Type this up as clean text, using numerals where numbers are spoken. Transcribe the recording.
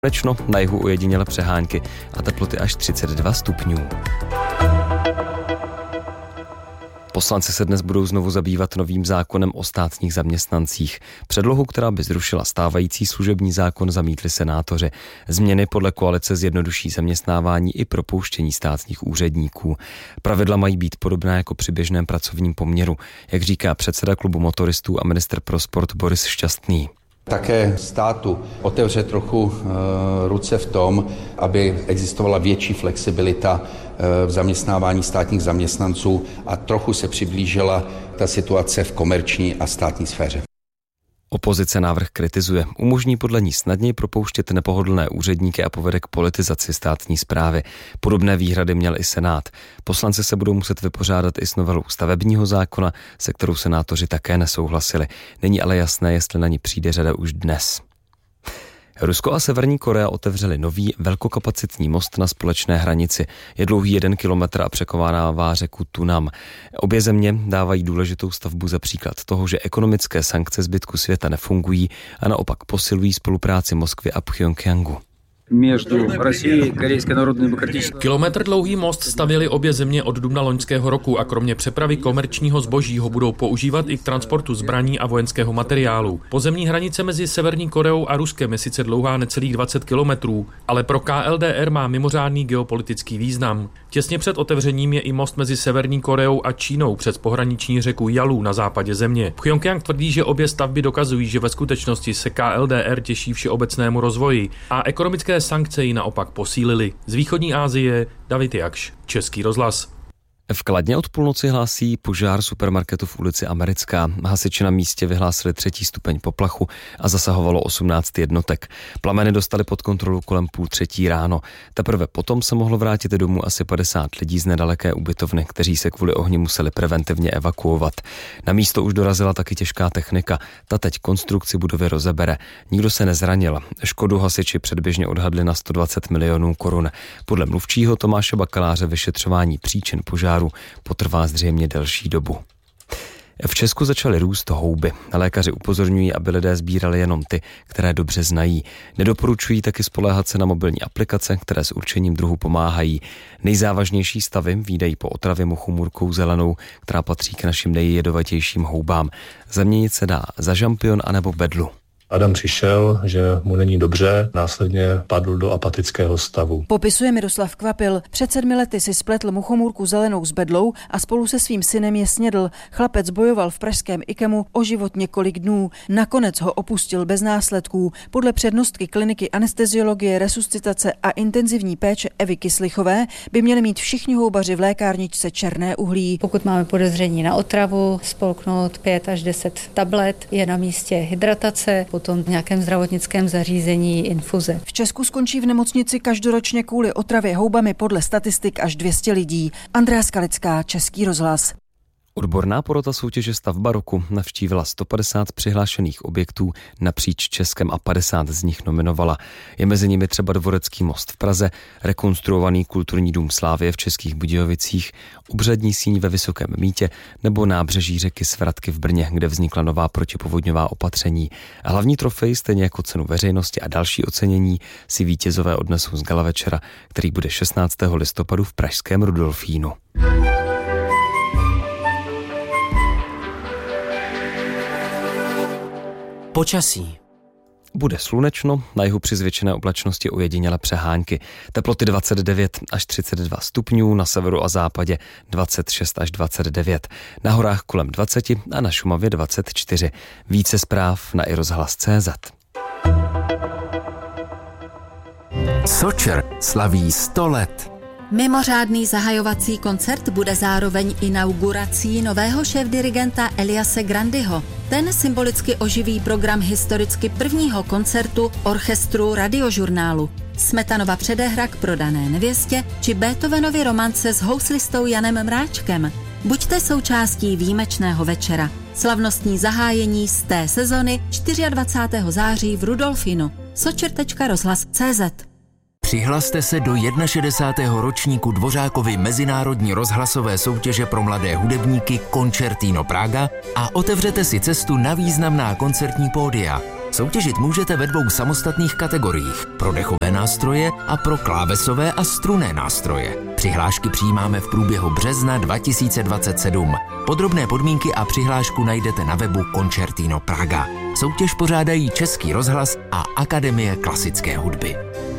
Slunečno, na jihu ojediněle přehánky a teploty až 32 stupňů. Poslanci se dnes budou znovu zabývat novým zákonem o státních zaměstnancích. Předlohu, která by zrušila stávající služební zákon, zamítli senátoři. Změny podle koalice zjednoduší zaměstnávání i propouštění státních úředníků. Pravidla mají být podobná jako při běžném pracovním poměru, jak říká předseda klubu motoristů a ministr pro sport Boris Šťastný. Také státu otevře trochu ruce v tom, aby existovala větší flexibilita v zaměstnávání státních zaměstnanců a trochu se přiblížila ta situace v komerční a státní sféře. Opozice návrh kritizuje. Umožní podle ní snadněji propouštět nepohodlné úředníky a povede k politizaci státní správy. Podobné výhrady měl i Senát. Poslanci se budou muset vypořádat i s novelou stavebního zákona, se kterou senátoři také nesouhlasili. Není ale jasné, jestli na ní přijde řada už dnes. Rusko a Severní Korea otevřeli nový velkokapacitní most na společné hranici. Je dlouhý 1 kilometr a překonává řeku Tunam. Obě země dávají důležitou stavbu za příklad toho, že ekonomické sankce zbytku světa nefungují a naopak posilují spolupráci Moskvy a Pchjongjangu. Kilometr dlouhý most stavěly obě země od dubna loňského roku a kromě přepravy komerčního zboží ho budou používat i k transportu zbraní a vojenského materiálu. Pozemní hranice mezi Severní Koreou a Ruskem je sice dlouhá necelých 20 kilometrů, ale pro KLDR má mimořádný geopolitický význam. Těsně před otevřením je i most mezi Severní Koreou a Čínou přes pohraniční řeku Jalu na západě země. Pchjongjang tvrdí, že obě stavby dokazují, že ve skutečnosti se KLDR těší všeobecnému rozvoji a ekonomické sankce ji naopak posílily. Z východní Asie David Jakš, Český rozhlas. V Kladně od půlnoci hlásí požár supermarketu v ulici Americká. Hasiči na místě vyhlásili 3. stupeň poplachu a zasahovalo 18 jednotek. Plameny dostali pod kontrolu kolem 2:30 ráno. Teprve potom se mohlo vrátit domů asi 50 lidí z nedaleké ubytovny, kteří se kvůli ohni museli preventivně evakuovat. Na místo už dorazila taky těžká technika. Ta teď konstrukci budovy rozebere. Nikdo se nezranil. Škodu hasiči předběžně odhadli na 120 milionů korun. Podle mluvčího Tomáše Bakaláře vyšetřování příčin požáru potrvá zřejmě delší dobu. V Česku začaly růst houby. Lékaři upozorňují, aby lidé sbírali jenom ty, které dobře znají. Nedoporučují taky spoléhat se na mobilní aplikace, které s určením druhu pomáhají. Nejzávažnější stavy vídají po otravě mochomůrkou zelenou, která patří k našim nejjedovatějším houbám. Zaměnit se dá za žampion anebo bedlu. Adam přišel, že mu není dobře, následně padl do apatického stavu. Popisuje Miroslav Kvapil. Před 7 lety si spletl muchomůrku zelenou s bedlou a spolu se svým synem je snědl. Chlapec bojoval v pražském IKEMu o život několik dnů. Nakonec ho opustil bez následků. Podle přednostky kliniky anesteziologie, resuscitace a intenzivní péče Evy Kyslichové by měli mít všichni houbaři v lékárničce černé uhlí. Pokud máme podezření na otravu, spolknout 5 až 10 tablet, je na místě hydratace, potom v nějakém zdravotnickém zařízení infuze. V Česku skončí v nemocnici každoročně kvůli otravě houbami podle statistik až 200 lidí. Andrea Skalická, Český rozhlas. Odborná porota soutěže Stavba roku navštívila 150 přihlášených objektů napříč Českem a 50 z nich nominovala. Je mezi nimi třeba Dvorecký most v Praze, rekonstruovaný kulturní dům Slávie v Českých Budějovicích, obřadní síň ve Vysokém Mýtě nebo nábřeží řeky Svratky v Brně, kde vznikla nová protipovodňová opatření. A hlavní trofej, stejně jako cenu veřejnosti a další ocenění, si vítězové odnesou z gala večera, který bude 16. listopadu v pražském Rudolfínu. Počasí. Bude slunečno, na jihu při zvětšené oblačnosti ojediněle přehánky. Teploty 29 až 32 stupňů, na severu a západě 26 až 29. Na horách kolem 20 a na Šumavě 24. Více zpráv na iRozhlas.cz. Sočer slaví 100 let. Mimořádný zahajovací koncert bude zároveň inaugurací nového šéfdirigenta Eliase Grandyho. Ten symbolicky oživí program historicky prvního koncertu orchestru Radiožurnálu. Smetanova předehra k Prodané nevěstě či Beethovenovy romance s houslistou Janem Mráčkem. Buďte součástí výjimečného večera. Slavnostní zahájení z té sezony 24. září v Rudolfínu. sočer.rozhlas.cz. Přihlaste se do 61. ročníku Dvořákovy mezinárodní rozhlasové soutěže pro mladé hudebníky Concertino Praga a otevřete si cestu na významná koncertní pódia. Soutěžit můžete ve 2 samostatných kategoriích: pro dechové nástroje a pro klávesové a strunné nástroje. Přihlášky přijímáme v průběhu března 2027. Podrobné podmínky a přihlášku najdete na webu Concertino Praga. Soutěž pořádají Český rozhlas a Akademie klasické hudby.